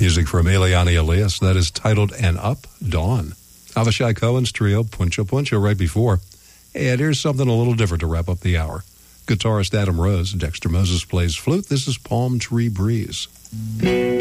Music from Eliane Elias. That is titled "And Up Dawn." Avishai Cohen's trio, Puncha Puncha, right before. And here's something a little different to wrap up the hour. Guitarist Adam Rose, Dexter Moses plays flute. This is Palm Tree Breeze.